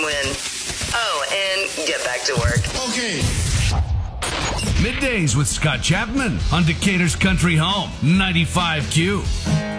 win. Oh, and get back to work. Okay. Middays with Scott Chapman on Decatur's Country Home, 95Q.